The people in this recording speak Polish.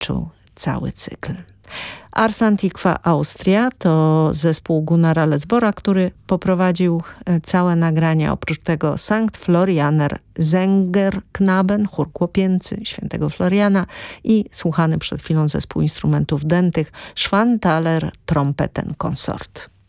świadczył cały cykl. Ars Antiqua Austria to zespół Gunnara Lesbora, który poprowadził całe nagrania. Oprócz tego Sankt Florianer Sängerknaben, chór chłopięcy świętego Floriana i słuchany przed chwilą zespół instrumentów dętych Schwanthaler Trompeten Consort.